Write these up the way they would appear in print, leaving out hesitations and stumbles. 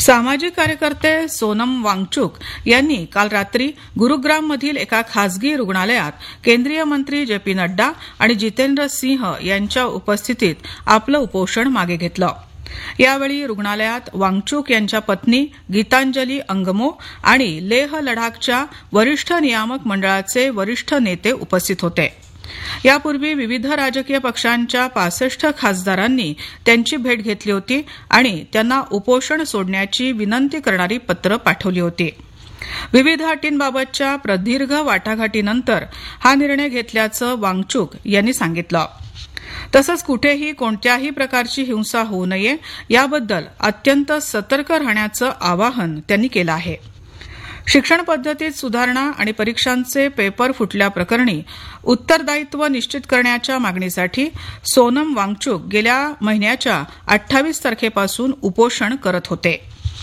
सामाजिक कार्यकर्ते सोनम वांगचुक यांनी काल रात्री गुरुग्राममधील एका खासगी रुग्णालयात केंद्रीय मंत्री जे पी नड्डा आणि जितेंद्र सिंह यांच्या उपस्थितीत आपलं उपोषण मागे घेतलं. यावेळी रुग्णालयात वांगचुक यांच्या पत्नी गीतांजली अंगमो आणि लेह लडाखच्या वरिष्ठ नियामक मंडळाचे वरिष्ठ नेते उपस्थित होते. यापूर्वी विविध राजकीय पक्षांच्या 65 खासदारांनी त्यांची भेट घेतली होती आणि त्यांना उपोषण सोडण्याची विनंती करणारी पत्र पाठवली होती. विविध अटींबाबतच्या प्रदीर्घ वाटाघाटीनंतर हा निर्णय घेतल्याचं वांगचुक यांनी सांगितलं. तसंच कुठेही कोणत्याही प्रकारची हिंसा होऊ नये याबद्दल अत्यंत सतर्क राहण्याचं आवाहन त्यांनी केलं आहे. शिक्षण पद्धतीत सुधारणा आणि परीक्षांचे पेपर फुटल्याप्रकरणी उत्तरदायित्व निश्चित करण्याच्या मागणीसाठी सोनम वांगचुक गेल्या महिन्याच्या 28 तारखेपासून उपोषण करत होते.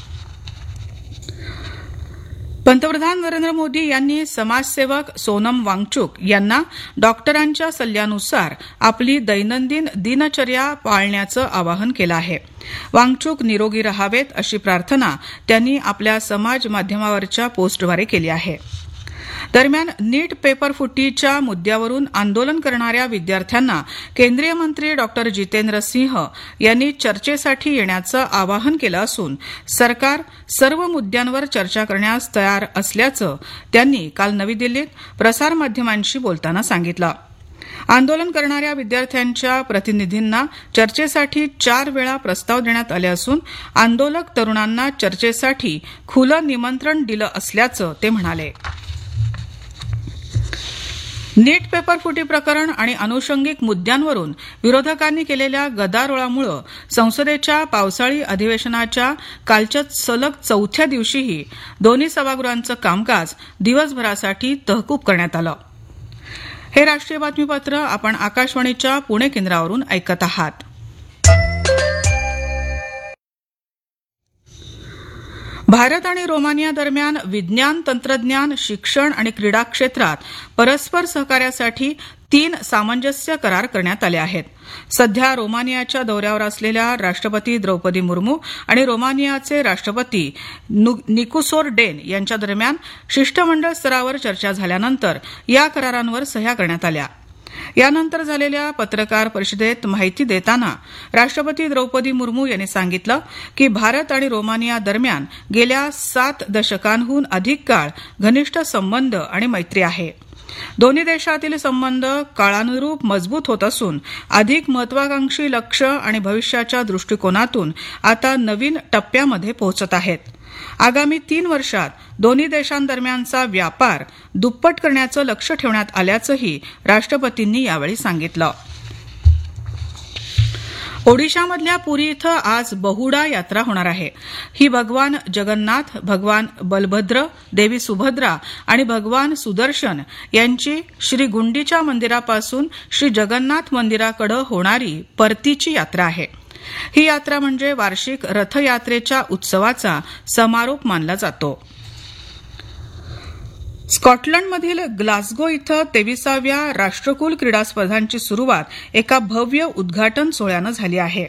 पंतप्रधान नरेंद्र मोदी यांनी समाजसेवक सोनम वांगचुक यांना डॉक्टरांच्या सल्ल्यानुसार आपली दैनंदिन दिनचर्या पाळण्याचं आवाहन केलं आहे. वांगचुक निरोगी राहावेत अशी प्रार्थना त्यांनी आपल्या समाज माध्यमावरच्या पोस्टद्वारे केली आहे. दरम्यान नीट पेपर फुटीच्या मुद्द्यावरून आंदोलन करणाऱ्या विद्यार्थ्यांना केंद्रीय मंत्री डॉक्टर जितेंद्र सिंह यांनी चर्चेसाठी येण्याचं आवाहन केलं असून सरकार सर्व मुद्द्यांवर चर्चा करण्यास तयार असल्याचं त्यांनी काल नवी दिल्लीत प्रसारमाध्यमांशी बोलताना सांगितलं. आंदोलन करणाऱ्या विद्यार्थ्यांच्या प्रतिनिधींना चर्चेसाठी 4 वेळा प्रस्ताव देण्यात आले असून आंदोलक तरुणांना चर्चेसाठी खुलं निमंत्रण दिलं असल्याचं ते म्हणाले. नीट पेपर फुटी प्रकरण आणि अनुषंगिक मुद्द्यांवरून विरोधकांनी केलेल्या गदारोळामुळे संसदेच्या पावसाळी अधिवेशनाच्या कालच्या सलग 4थ्या दिवशीही दोन्ही सभागृहांचं कामकाज दिवसभरासाठी तहकूब करण्यात आलं. हे राष्ट्रीय बातमीपत्र आपण आकाशवाणीच्या पुणे केंद्रावरून ऐकत आहात. भारत आणि रोमानिया दरम्यान विज्ञान, तंत्रज्ञान, शिक्षण आणि क्रीडा क्षेत्रात परस्पर सहकार्यासाठी 3 सामंजस्य करार करण्यात आले आहेत. सध्या रोमानियाच्या दौऱ्यावर असलेल्या राष्ट्रपती द्रौपदी मुर्मू आणि रोमानियाचे राष्ट्रपती निकुसोर डेन यांच्या दरम्यान शिष्टमंडळ स्तरावर चर्चा झाल्यानंतर या करारांवर सह्या करण्यात आल्या. यानंतर झालेल्या पत्रकार परिषदेत माहिती देताना राष्ट्रपती द्रौपदी मुर्मू यांनी सांगितलं की भारत आणि रोमानिया दरम्यान गेल्या 7 दशकांहून अधिक काळ घनिष्ठ संबंध आणि मैत्री आहे. दोन्ही देशातील संबंध काळानुरूप मजबूत होत असून अधिक महत्वाकांक्षी लक्ष्य आणि भविष्याच्या दृष्टिकोनातून आता नवीन टप्प्यामध्ये पोहोचत आहेत. आगामी 3 वर्षात दोन्ही देशांदरम्यानचा व्यापार दुप्पट करण्याचं लक्ष्य ठेवण्यात आल्याचंही राष्ट्रपतींनी यावेळी सांगितलं. ओडिशामधल्या पुरी इथं आज बहुडा यात्रा होणार आहे. ही भगवान जगन्नाथ, भगवान बलभद्र, देवी सुभद्रा आणि भगवान सुदर्शन यांची श्री गुंडीच्या मंदिरापासून श्री जगन्नाथ मंदिराकडे होणारी परतीची यात्रा आहे. ही यात्रा म्हणजे वार्षिक रथयात्रेच्या उत्सवाचा समारोप मानला जातो. स्कॉटलंडमधील ग्लासगो इथं 23व्या राष्ट्रकुल क्रीडा स्पर्धांची सुरुवात एका भव्य उद्घाटन सोहळ्यानं झाली आहे.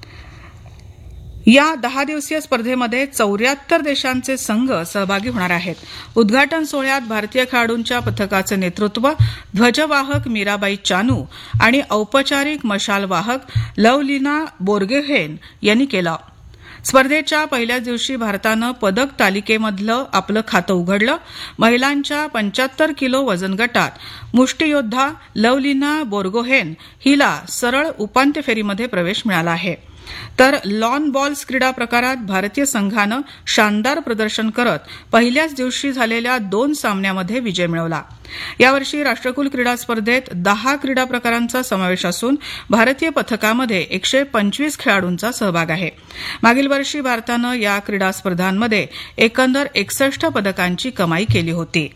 या 10 दिवसीय स्पर्धेमध्ये 74 देशांचे संघ सहभागी होणार आहेत. उद्घाटन सोहळ्यात भारतीय खेळाडूंच्या पथकाचे नेतृत्व ध्वजवाहक मीराबाई चानू आणि औपचारिक मशालवाहक लवलिना बोर्गोहेन यांनी केलं. स्पर्धेच्या पहिल्याच दिवशी भारतानं पदक तालिकेमधलं आपलं खातं उघडलं. महिलांच्या 75 किलो वजन गटात मुष्टियोद्धा लवलिना बोर्गोहेन हिला सरळ उपांत्य फेरीमध्ये प्रवेश मिळाला आहे. तर लॉन बॉल्स क्रीडा प्रकारात भारतीय संघानं शानदार प्रदर्शन करत पहिल्याच दिवशी झालेल्या 2 सामन्यामध्ये विजय मिळवला. यावर्षी राष्ट्रकुल क्रीडा स्पर्धेत 10 क्रीडा प्रकारांचा समावेश असून भारतीय पथकामध्ये 125 खेळाडूंचा सहभाग आहे. मागील वर्षी भारतानं या क्रीडा स्पर्धांमध्ये एकंदर 61 पदकांची कमाई केली होती.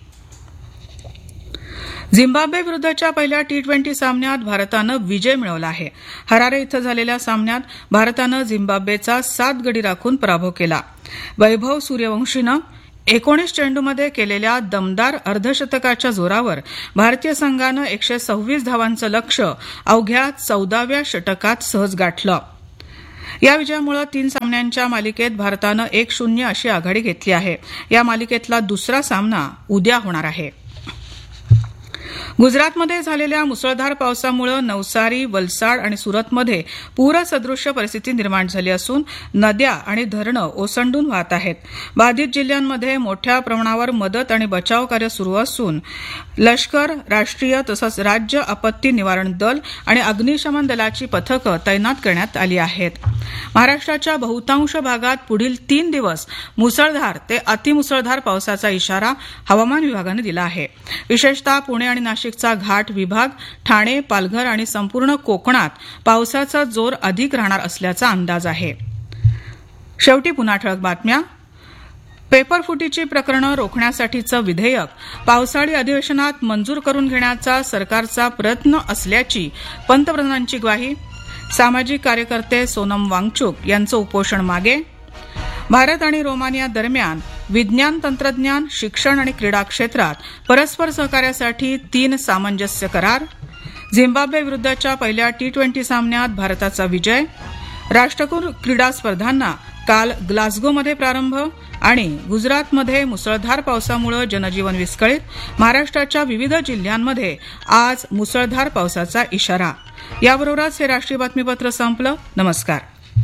झिम्बाब्वे विरुद्धच्या पहिल्या T20 सामन्यात भारतानं विजय मिळवला आहे. हरारे इथं झालेल्या सामन्यात भारतानं झिम्बाब्वेचा 7 गडी राखून पराभव केला. वैभव सूर्यवंशीनं 19 चेंडूमध्ये केलेल्या दमदार अर्धशतकाच्या जोरावर भारतीय संघानं 126 धावांचं लक्ष्य अवघ्या 14व्या षटकात सहज गाठलं. या विजयामुळे 3 सामन्यांच्या मालिकेत भारतानं 1-0 अशी आघाडी घेतली आहे. या मालिकेतला दुसरा सामना उद्या होणार आहे. गुजरातमध्ये झालेल्या मुसळधार पावसामुळे नवसारी, वलसाड आणि सुरतमध्ये पूरसदृश्य परिस्थिती निर्माण झाली असून नद्या आणि धरणं ओसंडून वाहत आहेत. बाधित जिल्ह्यांमध्ये मोठ्या प्रमाणावर मदत आणि बचाव कार्य सुरू असून लष्कर, राष्ट्रीय तसंच राज्य आपत्ती निवारण दल आणि अग्निशमन दलाची पथकं तैनात करण्यात आली आहेत. महाराष्ट्राच्या बहुतांश भागात पुढील 3 दिवस मुसळधार ते अतिमुसळधार पावसाचा इशारा हवामान विभागानं दिला आहे. विशेषतः पुणे आणि नाशिकचा घाट विभाग, ठाणे, पालघर आणि संपूर्ण कोकणात पावसाचा जोर अधिक राहणार असल्याचा अंदाज आहे. शेवटी पुन्हा ठळक बातम्या. पेपरफुटीची प्रकरणं रोखण्यासाठीचं विधेयक पावसाळी अधिवेशनात मंजूर करून घेण्याचा सरकारचा प्रयत्न असल्याची पंतप्रधानांची ग्वाही. सामाजिक कार्यकर्ते सोनम वांगचुक यांचं उपोषण मागे. भारत आणि रोमानिया दरम्यान विज्ञान, तंत्रज्ञान, शिक्षण आणि क्रीडा क्षेत्रात परस्पर सहकार्यासाठी 3 सामंजस्य करार. झिम्बाब्वे विरुद्धच्या पहिल्या T20 सामन्यात भारताचा विजय. राष्ट्रकुल क्रीडा स्पर्धांना काल ग्लासगोमध्ये प्रारंभ. आणि गुजरातमध्ये मुसळधार पावसामुळे जनजीवन विस्कळीत. महाराष्ट्राच्या विविध जिल्ह्यांमध्ये आज मुसळधार पावसाचा इशारा. याबरोबरच हे राष्ट्रीय बातमीपत्र संपलं. नमस्कार.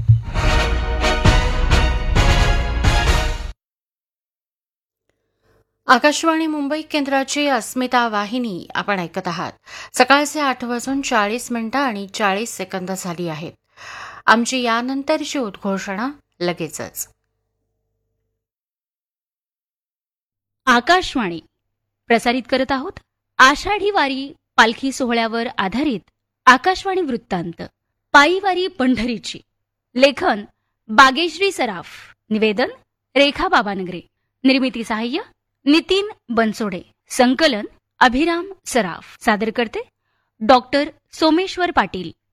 आकाशवाणी मुंबई केंद्राची अस्मिता वाहिनी आपण ऐकत आहात. सकाळचे 8:40 आणि 40 सेकंद झाली आहेत. आमची यानंतरची उद्घोषणा लगेचच. आकाशवाणी प्रसारित करत आहोत आषाढी वारी पालखी सोहळ्यावर आधारित आकाशवाणी वृत्तांत. पायी वारी पंढरीची. लेखन बागेश्री सराफ. निवेदन रेखा बाबानगरे. निर्मिती सहाय्य नितीन बनसोडे. संकलन अभिराम सराफ. सादर करते डॉक्टर सोमेश्वर पाटील.